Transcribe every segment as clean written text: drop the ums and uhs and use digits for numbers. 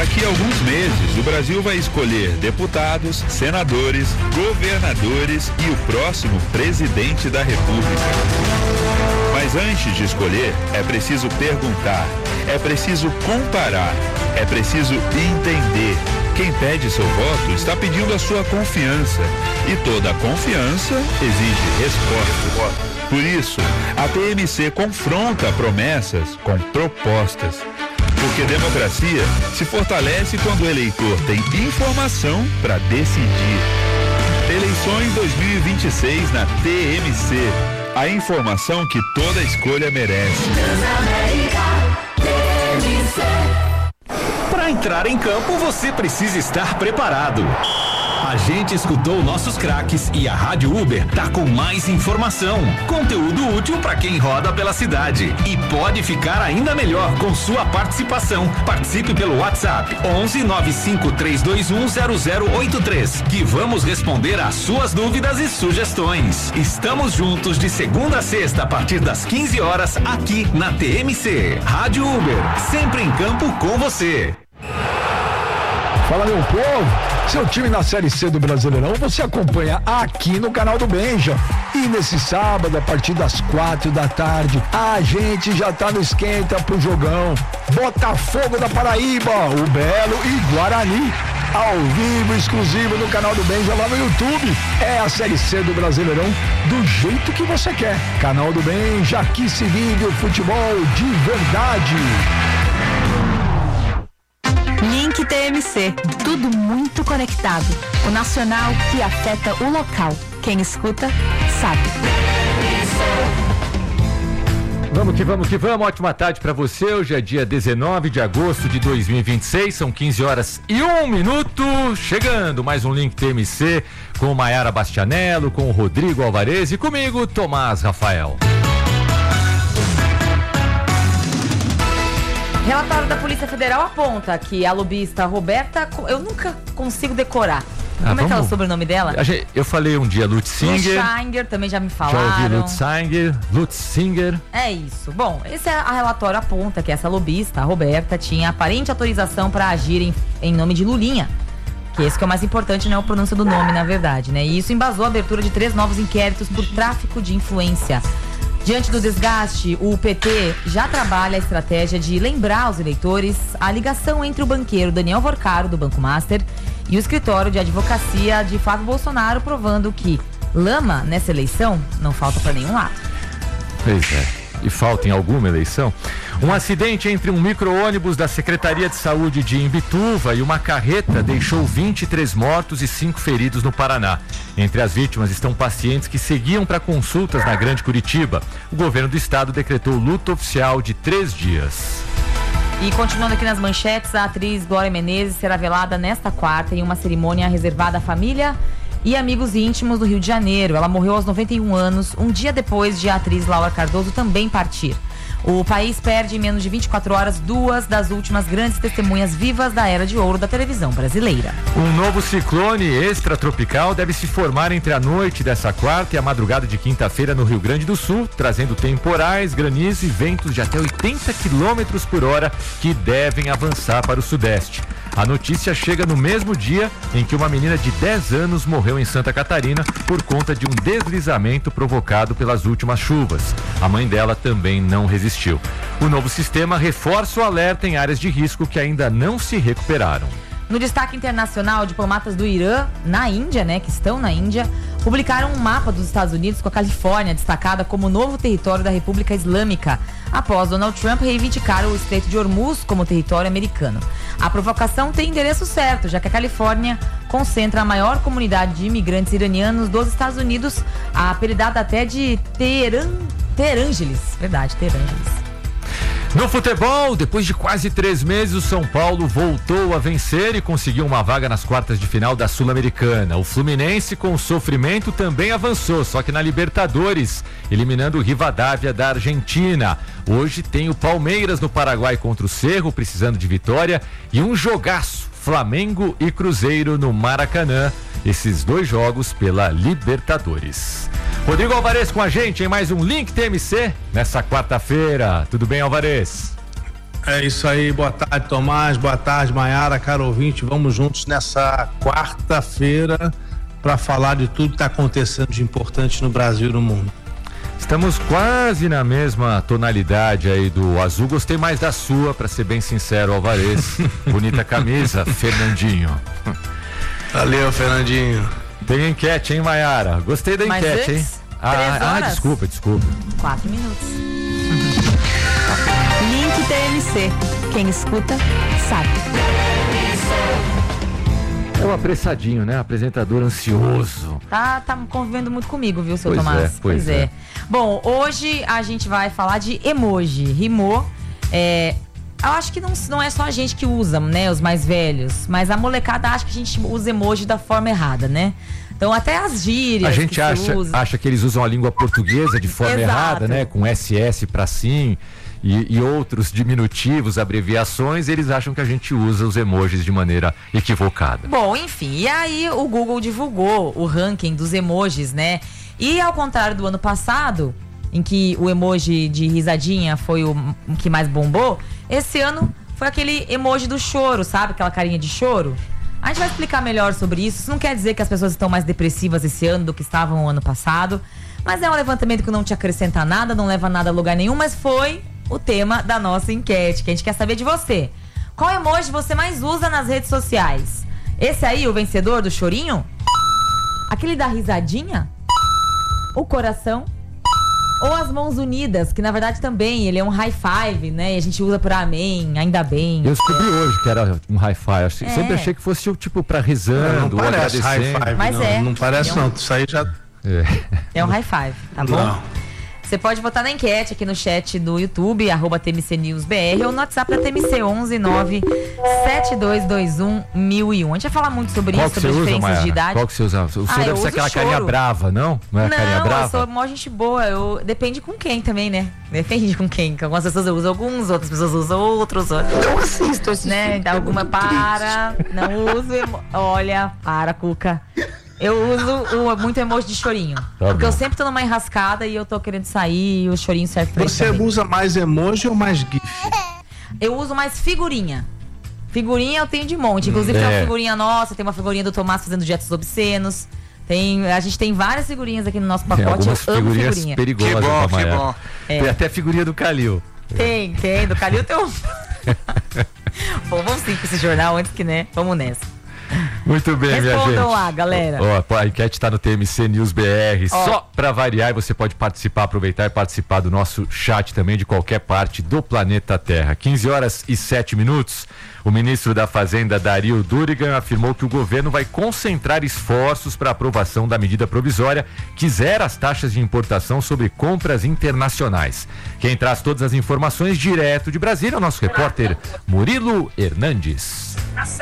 Daqui a alguns meses, o Brasil vai escolher deputados, senadores, governadores e o próximo presidente da República. Mas antes de escolher, é preciso perguntar, é preciso comparar, é preciso entender. Quem pede seu voto está pedindo a sua confiança. E toda confiança exige resposta. Por isso, a TMC confronta promessas com propostas. Porque democracia se fortalece quando o eleitor tem informação para decidir. Eleições 2026 na TMC. A informação que toda escolha merece. Para entrar em campo, você precisa estar preparado. A gente escutou nossos craques e a Rádio Uber tá com mais informação, conteúdo útil para quem roda pela cidade e pode ficar ainda melhor com sua participação. Participe pelo WhatsApp 11 95 321 0083 que vamos responder às suas dúvidas e sugestões. Estamos juntos de segunda a sexta a partir das 15 horas aqui na TMC. Rádio Uber, sempre em campo com você. Fala, meu povo, seu time na Série C do Brasileirão você acompanha aqui no canal do Benja. E nesse sábado, a partir das 4 da tarde, a gente já tá no esquenta pro jogão. Botafogo da Paraíba, o Belo e Guarani. Ao vivo, exclusivo no canal do Benja lá no YouTube. É a Série C do Brasileirão do jeito que você quer. Canal do Benja, aqui se vive o futebol de verdade. Link TMC, tudo muito conectado. O nacional que afeta o local. Quem escuta, sabe. Vamos que vamos, ótima tarde pra você. Hoje é dia 19 de agosto de 2026, são 15 horas e 1 minuto. Chegando mais um Link TMC com Maiara Bastianello, com o Rodrigo Alvarez e comigo, Tomás Rafael. Relatório da Polícia Federal aponta que a lobista Roberta, eu nunca consigo decorar. Como é que é o sobrenome dela? Eu falei um dia Lutzinger. Lutzinger, também já me falaram. Já ouvi Lutzinger. É isso. Bom, esse relatório aponta que essa lobista, a Roberta, tinha aparente autorização para agir em nome de Lulinha. Que esse que é o mais importante, não é a pronúncia do nome, na verdade, né? E isso embasou a abertura de 3 novos inquéritos por tráfico de influência. Diante do desgaste, o PT já trabalha a estratégia de lembrar aos eleitores a ligação entre o banqueiro Daniel Vorcaro, do Banco Master, e o escritório de advocacia de Flávio Bolsonaro, provando que lama nessa eleição não falta para nenhum lado. Pois é. E falta em alguma eleição? Um acidente entre um micro-ônibus da Secretaria de Saúde de Imbituva e uma carreta deixou 23 mortos e 5 feridos no Paraná. Entre as vítimas estão pacientes que seguiam para consultas na Grande Curitiba. O governo do estado decretou luto oficial de 3 dias. E continuando aqui nas manchetes, a atriz Glória Menezes será velada nesta quarta em uma cerimônia reservada à família e amigos íntimos do Rio de Janeiro. Ela morreu aos 91 anos, um dia depois de a atriz Laura Cardoso também partir. O país perde em menos de 24 horas 2 das últimas grandes testemunhas vivas da era de ouro da televisão brasileira. Um novo ciclone extratropical deve se formar entre a noite dessa quarta e a madrugada de quinta-feira no Rio Grande do Sul, trazendo temporais, granizo e ventos de até 80 km por hora que devem avançar para o sudeste. A notícia chega no mesmo dia em que uma menina de 10 anos morreu em Santa Catarina por conta de um deslizamento provocado pelas últimas chuvas. A mãe dela também não resistiu. O novo sistema reforça o alerta em áreas de risco que ainda não se recuperaram. No destaque internacional, diplomatas do Irã, na Índia, que estão na Índia, publicaram um mapa dos Estados Unidos com a Califórnia destacada como novo território da República Islâmica, após Donald Trump reivindicar o Estreito de Hormuz como território americano. A provocação tem endereço certo, já que a Califórnia concentra a maior comunidade de imigrantes iranianos dos Estados Unidos, apelidada até de Terângeles. Verdade, Terângeles. No futebol, depois de quase 3 meses, o São Paulo voltou a vencer e conseguiu uma vaga nas quartas de final da Sul-Americana. O Fluminense, com sofrimento, também avançou, só que na Libertadores, eliminando o Rivadavia da Argentina. Hoje tem o Palmeiras no Paraguai contra o Cerro, precisando de vitória, e um jogaço, Flamengo e Cruzeiro no Maracanã. Esses 2 jogos pela Libertadores. Rodrigo Alvarez com a gente em mais um Link TMC nessa quarta-feira. Tudo bem, Alvarez? É isso aí, boa tarde, Tomás, boa tarde, Maiara, caro ouvinte, vamos juntos nessa quarta-feira para falar de tudo que está acontecendo de importante no Brasil e no mundo. Estamos quase na mesma tonalidade aí do azul, gostei mais da sua, para ser bem sincero, Alvarez. Bonita camisa, Fernandinho. Valeu, Fernandinho. Tem enquete, hein, Maiara? Gostei da enquete, hein? Desculpa. 4 minutos. Link TMC. Quem escuta, sabe. É um apressadinho, né? Apresentador ansioso. Tá convivendo muito comigo, viu, seu Pois Tomás? é, pois é. Bom, hoje a gente vai falar de emoji. Rimou. Eu acho que não é só a gente que usa, né? Os mais velhos. Mas a molecada acha que a gente usa emoji da forma errada, né? Então até as gírias. A gente acha que eles usam a língua portuguesa de forma errada, né? Com SS pra sim e outros diminutivos, abreviações, eles acham que a gente usa os emojis de maneira equivocada. Bom, enfim, e aí o Google divulgou o ranking dos emojis, né? E ao contrário do ano passado, em que o emoji de risadinha foi o que mais bombou, esse ano foi aquele emoji do choro, sabe? Aquela carinha de choro. A gente vai explicar melhor sobre isso. Isso não quer dizer que as pessoas estão mais depressivas esse ano do que estavam no ano passado. Mas é um levantamento que não te acrescenta nada, não leva nada a lugar nenhum, mas foi o tema da nossa enquete, que a gente quer saber de você. Qual emoji você mais usa nas redes sociais? Esse aí, o vencedor do chorinho? Aquele da risadinha? O coração? Ou as mãos unidas, que na verdade também ele é um high five, né? E a gente usa por amém, ainda bem. Eu descobri hoje que era um high five. Sempre achei que fosse tipo pra rezando, não parece high five, mas não parece não. Isso aí já... É um high five, tá bom? Não. Você pode votar na enquete aqui no chat do YouTube, @TMCNewsBR, ou no WhatsApp da TMC 11-9-7221-1001. A gente vai falar muito sobre isso, sobre diferenças de idade. Qual que você usa? O seu deve ser aquela carinha brava, não? Não é a carinha brava? Não, eu sou mó gente boa. Depende com quem também, né? Depende com quem. Algumas pessoas usam alguns, outras pessoas usam outros. Eu assisto, né? Então, alguma não uso. Olha, para, Cuca. Eu uso muito emoji de chorinho. Porque eu sempre tô numa enrascada e eu tô querendo sair e o chorinho serve pra isso. Você usa mais emoji ou mais GIF? Eu uso mais figurinha. Figurinha eu tenho de monte. Inclusive tem uma figurinha nossa, tem uma figurinha do Tomás fazendo gestos obscenos. A gente tem várias figurinhas aqui no nosso pacote. Tem algumas eu amo figurinhas perigosas. Que bom. Tem até figurinha do Calil. Tem. Do Calil tem um... Bom, vamos sim pra esse jornal antes que, né? Vamos nessa. Muito bem, minha gente. Respondam lá, galera. A enquete tá no TMC News BR. Só pra variar, e você pode participar, aproveitar e participar do nosso chat também de qualquer parte do planeta Terra. 15h07. O ministro da Fazenda, Dario Durigan, afirmou que o governo vai concentrar esforços para a aprovação da medida provisória que zera as taxas de importação sobre compras internacionais. Quem traz todas as informações direto de Brasília é o nosso repórter Murilo Hernandes.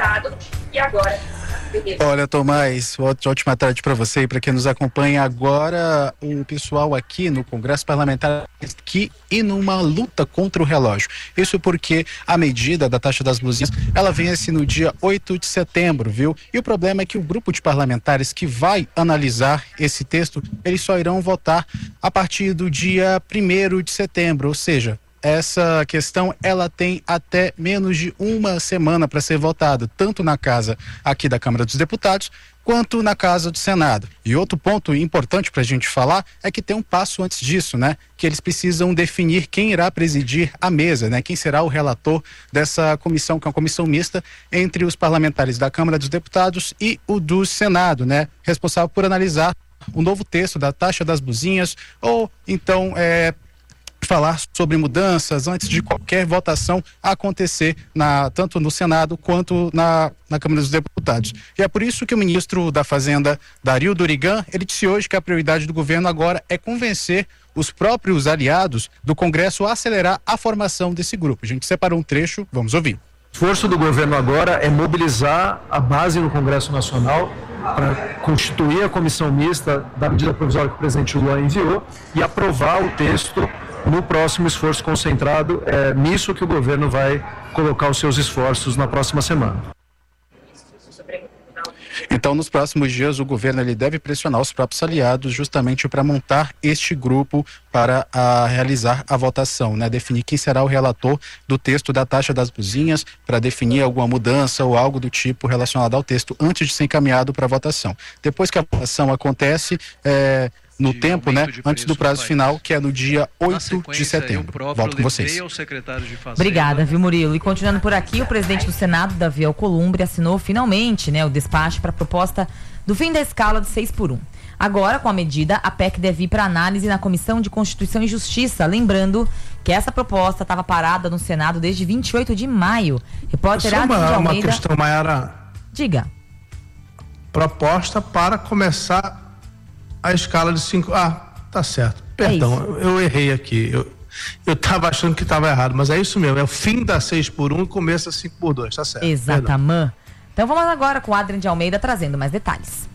E agora? Olha, Tomás, ótima tarde para você e para quem nos acompanha agora. O pessoal aqui no Congresso Parlamentar aqui e numa luta contra o relógio. Isso porque a medida da taxa das blusinhas, ela vence no dia 8 de setembro, viu? E o problema é que o grupo de parlamentares que vai analisar esse texto, eles só irão votar a partir do dia 1º de setembro, ou seja, essa questão ela tem até menos de uma semana para ser votada, tanto na casa aqui da Câmara dos Deputados, quanto na casa do Senado. E outro ponto importante para a gente falar é que tem um passo antes disso, né? Que eles precisam definir quem irá presidir a mesa, né? Quem será o relator dessa comissão, que é uma comissão mista entre os parlamentares da Câmara dos Deputados e o do Senado, né? Responsável por analisar o novo texto da taxa das blusinhas, ou então falar sobre mudanças antes de qualquer votação acontecer tanto no Senado quanto na Câmara dos Deputados. E é por isso que o ministro da Fazenda, Dario Durigan, ele disse hoje que a prioridade do governo agora é convencer os próprios aliados do Congresso a acelerar a formação desse grupo. A gente separou um trecho, vamos ouvir. O esforço do governo agora é mobilizar a base no Congresso Nacional para constituir a comissão mista da medida provisória que o presidente Lula enviou e aprovar o texto no próximo esforço concentrado. É nisso que o governo vai colocar os seus esforços na próxima semana. Então, nos próximos dias, o governo ele deve pressionar os próprios aliados justamente para montar este grupo para realizar a votação, né? Definir quem será o relator do texto da taxa das buzinhas, para definir alguma mudança ou algo do tipo relacionado ao texto antes de ser encaminhado para a votação. Depois que a votação acontece, no tempo, né, antes do prazo final, que é no dia 8 de setembro. Volto com vocês. Obrigada, viu, Murilo? E continuando por aqui, o presidente do Senado, Davi Alcolumbre, assinou finalmente, né, o despacho para a proposta do fim da escala de 6x1. Agora, com a medida, a PEC deve ir para análise na Comissão de Constituição e Justiça, lembrando que essa proposta estava parada no Senado desde 28 de maio. Repórter Adrian de Almeida... Uma questão, Mayara. Diga. Proposta para começar a escala de 5. Tá certo. Perdão, eu errei aqui. Eu tava achando que estava errado, mas é isso mesmo. É o fim da 6x1 e começa 5x2, tá certo. Exatamente. Então vamos agora com o Adrian de Almeida trazendo mais detalhes.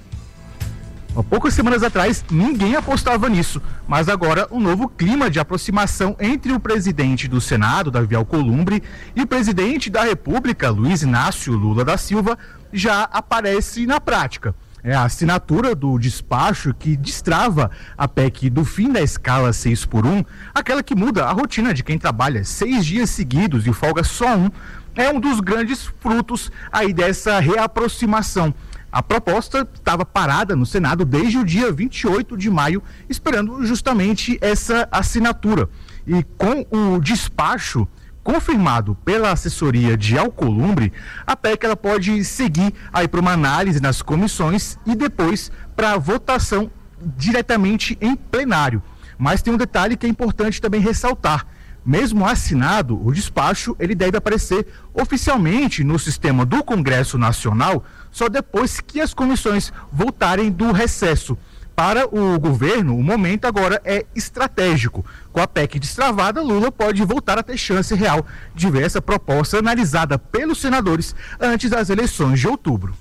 Há poucas semanas atrás, ninguém apostava nisso, mas agora um novo clima de aproximação entre o presidente do Senado, Davi Alcolumbre, e o presidente da República, Luiz Inácio Lula da Silva, já aparece na prática. É a assinatura do despacho que destrava a PEC do fim da escala 6x1, aquela que muda a rotina de quem trabalha 6 dias seguidos e folga só um, é um dos grandes frutos aí dessa reaproximação. A proposta estava parada no Senado desde o dia 28 de maio, esperando justamente essa assinatura. E com o despacho confirmado pela assessoria de Alcolumbre, a PEC ela pode seguir aí para uma análise nas comissões e depois para votação diretamente em plenário. Mas tem um detalhe que é importante também ressaltar. Mesmo assinado, o despacho ele deve aparecer oficialmente no sistema do Congresso Nacional só depois que as comissões voltarem do recesso. Para o governo, o momento agora é estratégico. Com a PEC destravada, Lula pode voltar a ter chance real de ver essa proposta analisada pelos senadores antes das eleições de outubro.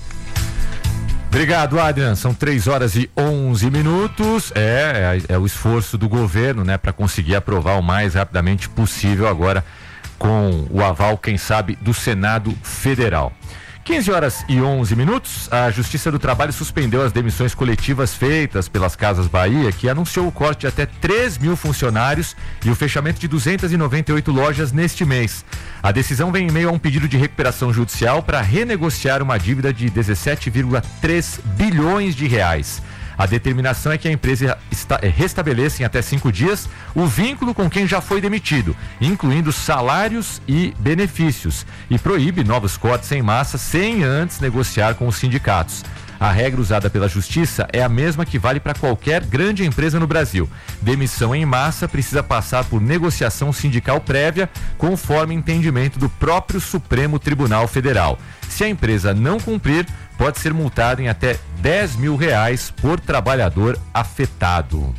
Obrigado, Adrian. São 3h11. É o esforço do governo, né, para conseguir aprovar o mais rapidamente possível agora com o aval, quem sabe, do Senado Federal. 15h11, a Justiça do Trabalho suspendeu as demissões coletivas feitas pelas Casas Bahia, que anunciou o corte de até 3 mil funcionários e o fechamento de 298 lojas neste mês. A decisão vem em meio a um pedido de recuperação judicial para renegociar uma dívida de 17,3 bilhões de reais. A determinação é que a empresa restabeleça em até 5 dias o vínculo com quem já foi demitido, incluindo salários e benefícios, e proíbe novos cortes em massa sem antes negociar com os sindicatos. A regra usada pela Justiça é a mesma que vale para qualquer grande empresa no Brasil. Demissão em massa precisa passar por negociação sindical prévia, conforme entendimento do próprio Supremo Tribunal Federal. Se a empresa não cumprir, pode ser multada em até R$10 mil por trabalhador afetado.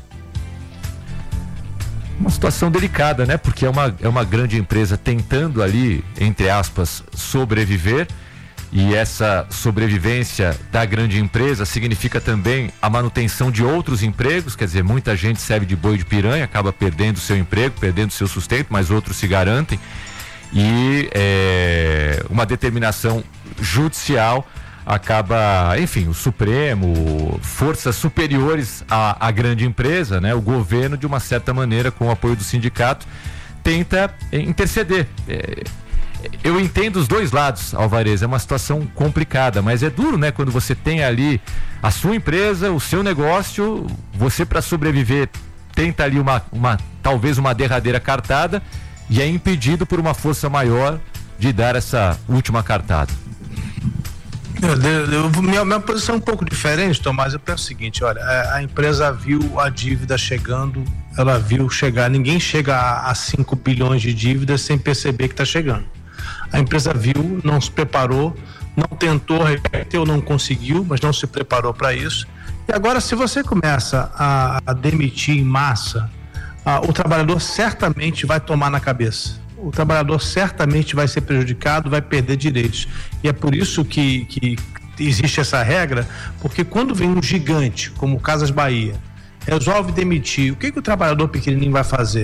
Uma situação delicada, né? Porque é uma grande empresa tentando ali, entre aspas, sobreviver. E essa sobrevivência da grande empresa significa também a manutenção de outros empregos, quer dizer, muita gente serve de boi de piranha, acaba perdendo seu emprego, perdendo seu sustento, mas outros se garantem. E uma determinação judicial acaba, enfim, o Supremo, forças superiores à grande empresa, né? O governo, de uma certa maneira, com o apoio do sindicato, tenta interceder. Eu entendo os dois lados, Alvarez, é uma situação complicada, mas é duro, né? Quando você tem ali a sua empresa, o seu negócio, você, para sobreviver, tenta ali talvez uma derradeira cartada e é impedido por uma força maior de dar essa última cartada. Minha posição é um pouco diferente, Tomás. Eu penso o seguinte, olha, a empresa viu a dívida chegando, ela viu chegar, ninguém chega a 5 bilhões de dívidas sem perceber que está chegando. A empresa viu, não se preparou, não tentou reverter ou não conseguiu, mas não se preparou para isso. E agora, se você começa a demitir em massa, o trabalhador certamente vai tomar na cabeça. O trabalhador certamente vai ser prejudicado, vai perder direitos. E é por isso que existe essa regra, porque quando vem um gigante, como o Casas Bahia, resolve demitir, o que o trabalhador pequenininho vai fazer?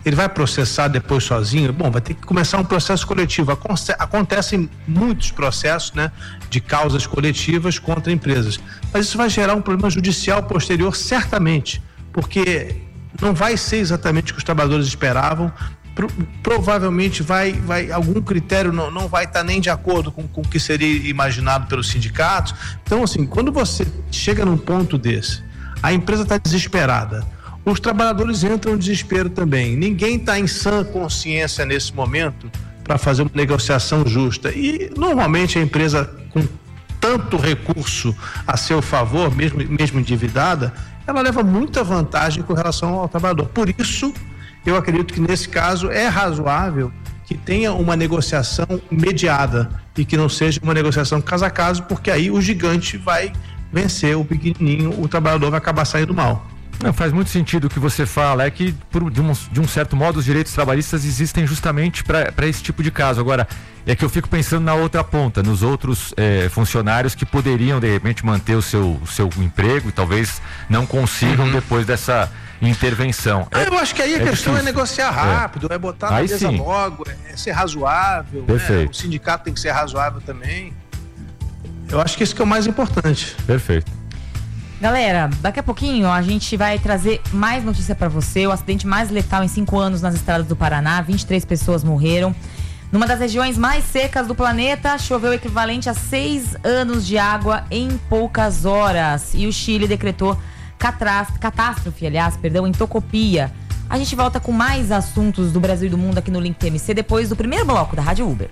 ele vai processar depois sozinho? Bom, vai ter que começar um processo coletivo. Acontecem muitos processos, né, de causas coletivas contra empresas, mas isso vai gerar um problema judicial posterior, certamente, porque não vai ser exatamente o que os trabalhadores esperavam. Provavelmente algum critério não vai estar nem de acordo com o que seria imaginado pelos sindicatos. Então, assim, quando você chega num ponto desse, a empresa está desesperada, os trabalhadores entram em desespero também, ninguém está em sã consciência nesse momento para fazer uma negociação justa, e normalmente a empresa com tanto recurso a seu favor, mesmo endividada, ela leva muita vantagem com relação ao trabalhador. Por isso, eu acredito que nesse caso é razoável que tenha uma negociação mediada e que não seja uma negociação caso a caso, porque aí o gigante vai vencer o pequenininho, o trabalhador vai acabar saindo mal. Não, faz muito sentido o que você fala, é que de um certo modo os direitos trabalhistas existem justamente para esse tipo de caso. Agora, é que eu fico pensando na outra ponta, nos outros funcionários que poderiam de repente manter o seu emprego e talvez não consigam depois dessa intervenção. Eu acho que aí a questão é negociar rápido, é botar na mesa logo, é ser razoável, né? O sindicato tem que ser razoável também. Eu acho que isso que é o mais importante. Perfeito. Galera, daqui a pouquinho a gente vai trazer mais notícia pra você. O acidente mais letal em 5 anos nas estradas do Paraná, 23 pessoas morreram. Numa das regiões mais secas do planeta, choveu o equivalente a 6 anos de água em poucas horas. E o Chile decretou catástrofe, em Tocopia. A gente volta com mais assuntos do Brasil e do mundo aqui no Link TMC depois do primeiro bloco da Rádio Uber.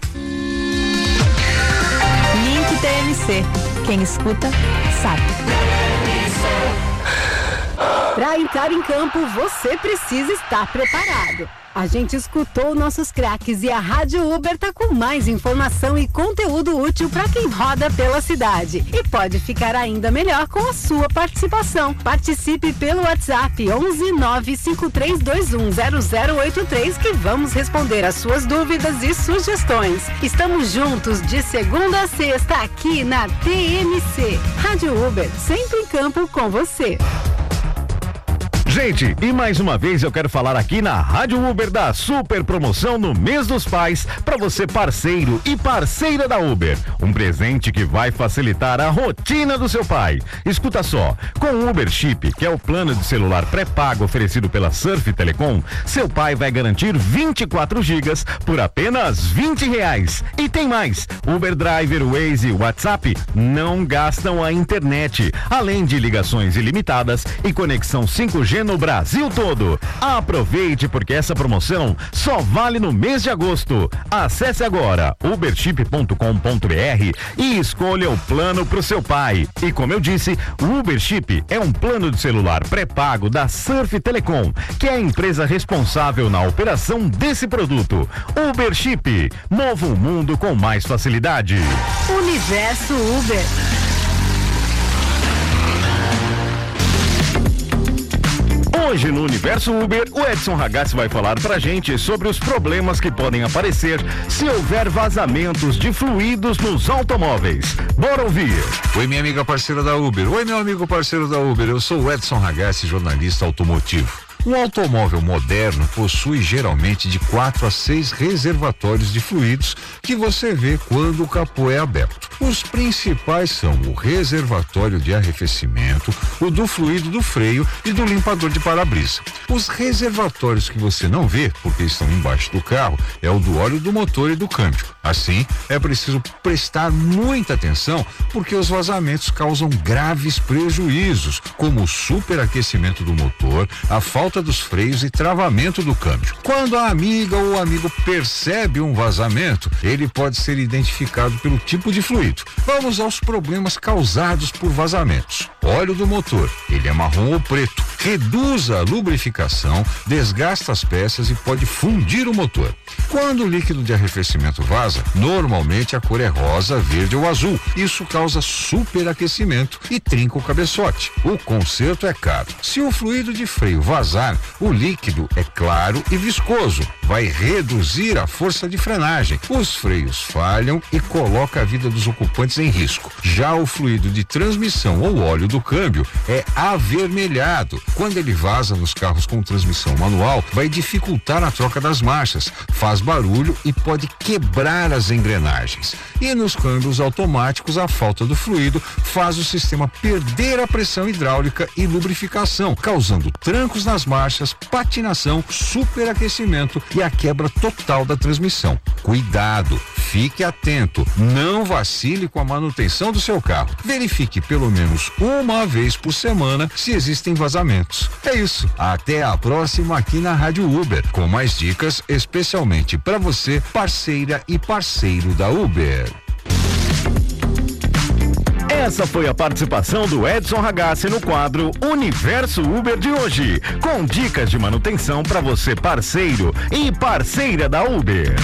Link TMC. Quem escuta, sabe. Para entrar em campo, você precisa estar preparado. A gente escutou nossos craques e a Rádio Uber tá com mais informação e conteúdo útil para quem roda pela cidade. E pode ficar ainda melhor com a sua participação. Participe pelo WhatsApp 11 95321 0083 que vamos responder as suas dúvidas e sugestões. Estamos juntos de segunda a sexta aqui na TMC. Rádio Uber, sempre em campo com você. Gente, e mais uma vez eu quero falar aqui na Rádio Uber da super promoção no mês dos pais para você parceiro e parceira da Uber. Um presente que vai facilitar a rotina do seu pai. Escuta só, com o Uber Chip, que é o plano de celular pré-pago oferecido pela Surf Telecom, seu pai vai garantir 24 gigas por apenas R$20. E tem mais, Uber Driver, Waze e WhatsApp não gastam a internet, além de ligações ilimitadas e conexão 5G no Brasil todo. Aproveite porque essa promoção só vale no mês de agosto. Acesse agora uberchip.com.br e escolha o plano pro seu pai. E como eu disse, o Uber Chip é um plano de celular pré-pago da Surf Telecom, que é a empresa responsável na operação desse produto. Uber Chip, mova o mundo com mais facilidade. Universo Uber. Hoje no Universo Uber, o Edson Ragazzi vai falar pra gente sobre os problemas que podem aparecer se houver vazamentos de fluidos nos automóveis. Bora ouvir. Oi, minha amiga parceira da Uber. Oi, meu amigo parceiro da Uber. Eu sou o Edson Ragazzi, jornalista automotivo. Um automóvel moderno possui geralmente de 4 a 6 reservatórios de fluidos que você vê quando o capô é aberto. Os principais são o reservatório de arrefecimento, o do fluido do freio e do limpador de para-brisa. Os reservatórios que você não vê, porque estão embaixo do carro, é o do óleo do motor e do câmbio. Assim, é preciso prestar muita atenção porque os vazamentos causam graves prejuízos, como o superaquecimento do motor, a falta dos freios e travamento do câmbio. Quando a amiga ou o amigo percebe um vazamento, ele pode ser identificado pelo tipo de fluido. Vamos aos problemas causados por vazamentos. Óleo do motor, ele é marrom ou preto, reduz a lubrificação, desgasta as peças e pode fundir o motor. Quando o líquido de arrefecimento vaza, normalmente a cor é rosa, verde ou azul. Isso causa superaquecimento e trinca o cabeçote. O conserto é caro. Se o fluido de freio vazar, o líquido é claro e viscoso, vai reduzir a força de frenagem. Os freios falham e coloca a vida dos ocupantes em risco. Já o fluido de transmissão ou óleo do câmbio é avermelhado, quando ele vaza nos carros com transmissão manual, vai dificultar a troca das marchas, faz barulho e pode quebrar as engrenagens. E nos câmbios automáticos, a falta do fluido faz o sistema perder a pressão hidráulica e lubrificação, causando trancos nas marchas, patinação, superaquecimento e a quebra total da transmissão. Cuidado, fique atento, não vacile com a manutenção do seu carro. Verifique pelo menos uma vez por semana se existem vazamentos. É isso, até a próxima aqui na Rádio Uber, com mais dicas especialmente para você, parceira e parceiro da Uber. Essa foi a participação do Edson Ragazzi no quadro Universo Uber de hoje, com dicas de manutenção para você, parceiro e parceira da Uber.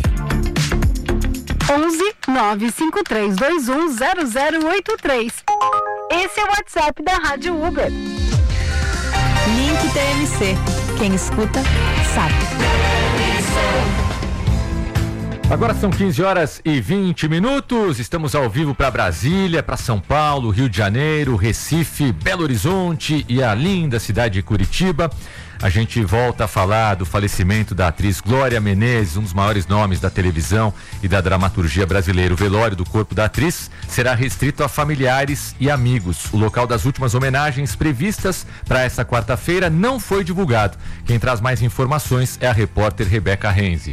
11 95321 0083. Esse é o WhatsApp da Rádio Uber. Link TMC. Quem escuta, sabe. Agora são 15h20. Estamos ao vivo para Brasília, para São Paulo, Rio de Janeiro, Recife, Belo Horizonte e a linda cidade de Curitiba. A gente volta a falar do falecimento da atriz Glória Menezes, um dos maiores nomes da televisão e da dramaturgia brasileira. O velório do corpo da atriz será restrito a familiares e amigos. O local das últimas homenagens previstas para essa quarta-feira não foi divulgado. Quem traz mais informações é a repórter Rebeca Renzi.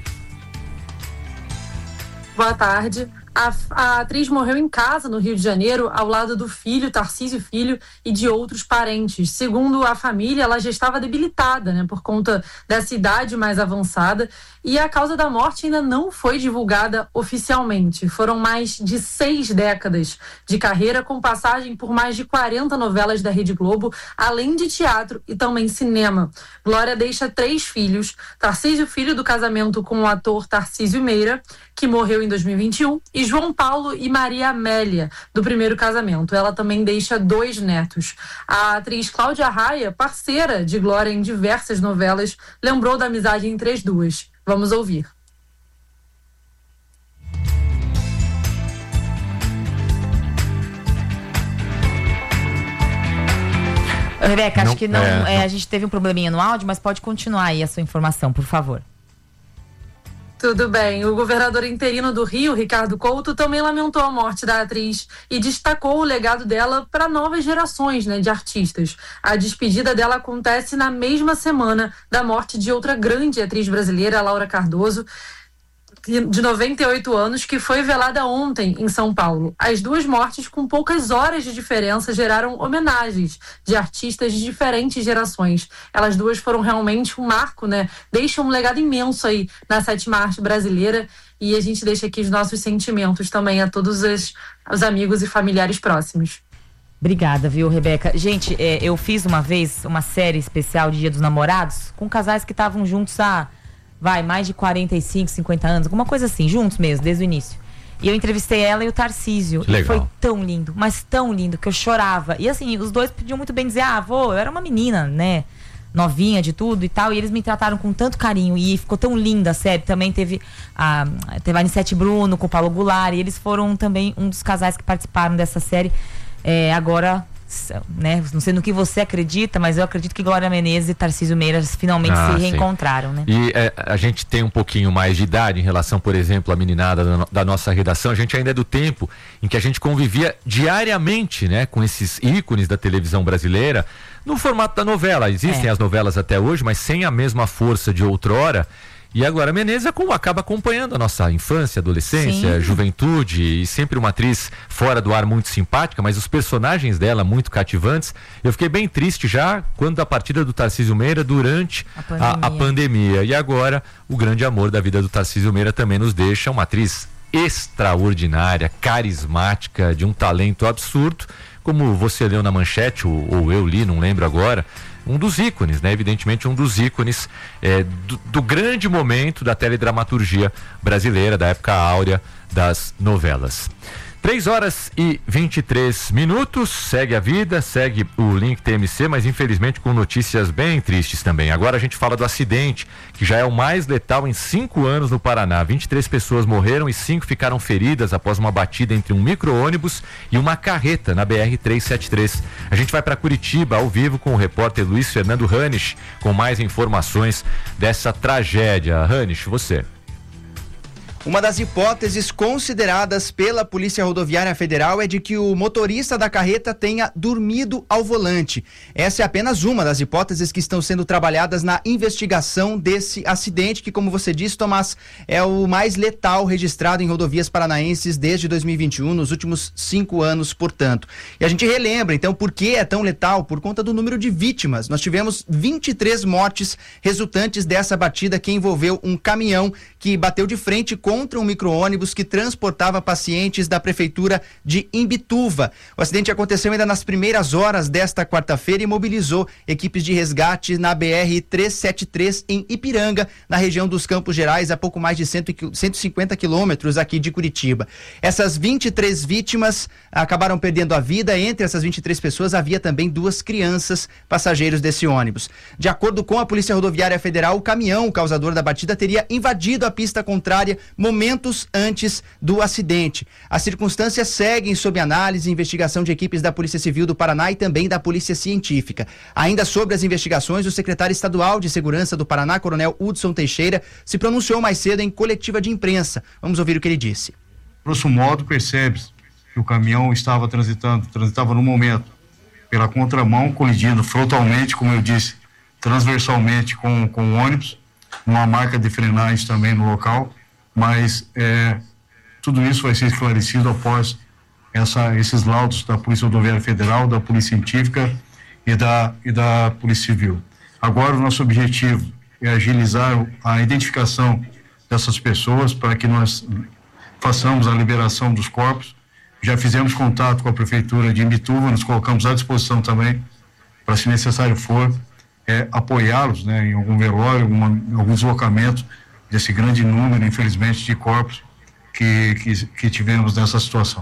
Boa tarde. A atriz morreu em casa, no Rio de Janeiro, ao lado do filho, Tarcísio Filho, e de outros parentes. Segundo a família, ela já estava debilitada, né, por conta dessa idade mais avançada, e a causa da morte ainda não foi divulgada oficialmente. Foram mais de 6 décadas de carreira, com passagem por mais de 40 novelas da Rede Globo, além de teatro e também cinema. Glória deixa 3 filhos: Tarcísio Filho, do casamento com o ator Tarcísio Meira, que morreu em 2021, e João Paulo e Maria Amélia, do primeiro casamento. Ela também deixa 2 netos. A atriz Cláudia Raia, parceira de Glória em diversas novelas, lembrou da amizade entre as duas. Vamos ouvir. Rebeca, acho que não, a gente teve um probleminha no áudio, mas pode continuar aí a sua informação, por favor. Tudo bem. O governador interino do Rio, Ricardo Couto, também lamentou a morte da atriz e destacou o legado dela para novas gerações, né, de artistas. A despedida dela acontece na mesma semana da morte de outra grande atriz brasileira, Laura Cardoso, de 98 anos, que foi velada ontem em São Paulo. As duas mortes, com poucas horas de diferença, geraram homenagens de artistas de diferentes gerações. Elas duas foram realmente um marco, né? Deixam um legado imenso aí na 7ª arte brasileira, e a gente deixa aqui os nossos sentimentos também a todos os amigos e familiares próximos. Obrigada, viu, Rebeca? Gente, eu fiz uma vez uma série especial de Dia dos Namorados com casais que estavam juntos há mais de 45, 50 anos, alguma coisa assim, juntos mesmo, desde o início. E eu entrevistei ela e o Tarcísio. E foi tão lindo, mas tão lindo, que eu chorava. E assim, os dois podiam muito bem dizer, eu era uma menina, né, novinha de tudo e tal, e eles me trataram com tanto carinho, e ficou tão linda a série. Também teve a Anissete Bruno com o Paulo Goulart, e eles foram também um dos casais que participaram dessa série. Agora, né, não sei no que você acredita, mas eu acredito que Glória Menezes e Tarcísio Meira finalmente se reencontraram, né? E a gente tem um pouquinho mais de idade em relação, por exemplo, à meninada da nossa redação. A gente ainda é do tempo em que a gente convivia diariamente, né, com esses ícones da televisão brasileira no formato da novela. Existem as novelas até hoje, mas sem a mesma força de outrora. E agora a Menezes acaba acompanhando a nossa infância, adolescência, juventude, e sempre uma atriz fora do ar muito simpática, mas os personagens dela muito cativantes. Eu fiquei bem triste já quando a partida do Tarcísio Meira durante a pandemia. E agora o grande amor da vida do Tarcísio Meira também nos deixa, uma atriz extraordinária, carismática, de um talento absurdo, como você leu na manchete, ou eu li, não lembro agora. Um dos ícones, né? Evidentemente um dos ícones do grande momento da teledramaturgia brasileira, da época áurea das novelas. 3h23, segue a vida, segue o Link TMC, mas infelizmente com notícias bem tristes também. Agora a gente fala do acidente, que já é o mais letal em 5 anos no Paraná. 23 pessoas morreram e 5 ficaram feridas após uma batida entre um micro-ônibus e uma carreta na BR-373. A gente vai para Curitiba ao vivo com o repórter Luiz Fernando Hanisch com mais informações dessa tragédia. Hanisch, você. Uma das hipóteses consideradas pela Polícia Rodoviária Federal é de que o motorista da carreta tenha dormido ao volante. Essa é apenas uma das hipóteses que estão sendo trabalhadas na investigação desse acidente, que, como você disse, Tomás, é o mais letal registrado em rodovias paranaenses desde 2021, nos últimos 5 anos, portanto. E a gente relembra, então, por que é tão letal? Por conta do número de vítimas. Nós tivemos 23 mortes resultantes dessa batida que envolveu um caminhão que bateu de frente contra um micro-ônibus que transportava pacientes da prefeitura de Imbituva. O acidente aconteceu ainda nas primeiras horas desta quarta-feira e mobilizou equipes de resgate na BR-373 em Ipiranga, na região dos Campos Gerais, a pouco mais de 150 quilômetros aqui de Curitiba. Essas 23 vítimas acabaram perdendo a vida. Entre essas 23 pessoas havia também 2 crianças passageiros desse ônibus. De acordo com a Polícia Rodoviária Federal, o caminhão causador da batida teria invadido a pista contrária momentos antes do acidente. As circunstâncias seguem sob análise e investigação de equipes da Polícia Civil do Paraná e também da Polícia Científica. Ainda sobre as investigações, o secretário estadual de Segurança do Paraná, Coronel Hudson Teixeira, se pronunciou mais cedo em coletiva de imprensa. Vamos ouvir o que ele disse. Grosso modo, percebe-se que o caminhão transitava no momento pela contramão, colidindo frontalmente, como eu disse, transversalmente com o ônibus, uma marca de frenagem também no local, mas tudo isso vai ser esclarecido após esses laudos da Polícia Rodoviária Federal, da Polícia Científica e da Polícia Civil. Agora o nosso objetivo é agilizar a identificação dessas pessoas para que nós façamos a liberação dos corpos. Já fizemos contato com a Prefeitura de Imbituva, nos colocamos à disposição também para, se necessário for, apoiá-los, né, em algum velório, algum deslocamento desse grande número, infelizmente, de corpos que tivemos nessa situação.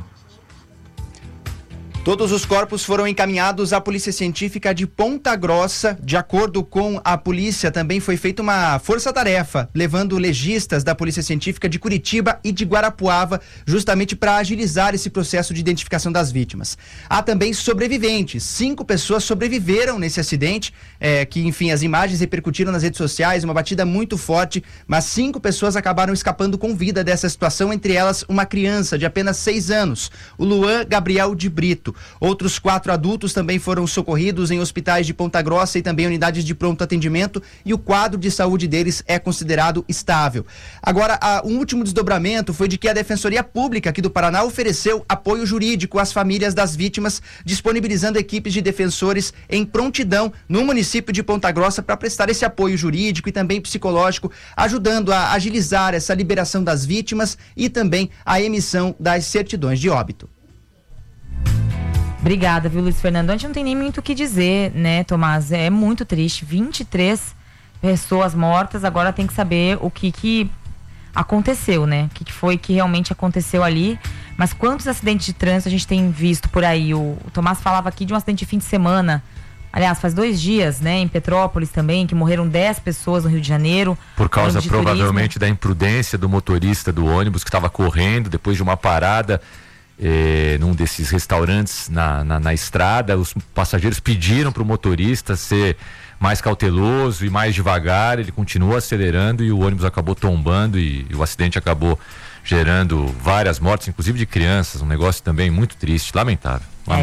Todos os corpos foram encaminhados à Polícia Científica de Ponta Grossa. De acordo com a polícia, também foi feita uma força-tarefa, levando legistas da Polícia Científica de Curitiba e de Guarapuava, justamente para agilizar esse processo de identificação das vítimas. Há também sobreviventes. 5 pessoas sobreviveram nesse acidente, que, enfim, as imagens repercutiram nas redes sociais, uma batida muito forte, mas 5 pessoas acabaram escapando com vida dessa situação, entre elas uma criança de apenas 6 anos, o Luan Gabriel de Brito. Outros 4 adultos também foram socorridos em hospitais de Ponta Grossa e também unidades de pronto atendimento, e o quadro de saúde deles é considerado estável. Agora, um último desdobramento foi de que a Defensoria Pública aqui do Paraná ofereceu apoio jurídico às famílias das vítimas, disponibilizando equipes de defensores em prontidão no município de Ponta Grossa para prestar esse apoio jurídico e também psicológico, ajudando a agilizar essa liberação das vítimas e também a emissão das certidões de óbito. Obrigada, viu, Luiz Fernando? A gente não tem nem muito o que dizer, né, Tomás? É muito triste. 23 pessoas mortas, agora tem que saber o que aconteceu, né? O que foi que realmente aconteceu ali. Mas quantos acidentes de trânsito a gente tem visto por aí? O Tomás falava aqui de um acidente de fim de semana. Aliás, faz 2 dias, né, em Petrópolis também, que morreram 10 pessoas no Rio de Janeiro. Por causa, provavelmente, da imprudência do motorista do ônibus que estava correndo depois de uma parada num desses restaurantes na estrada. Os passageiros pediram para o motorista ser mais cauteloso e mais devagar. Ele continuou acelerando e o ônibus acabou tombando e o acidente acabou gerando várias mortes, inclusive de crianças. Um negócio também muito triste, lamentável.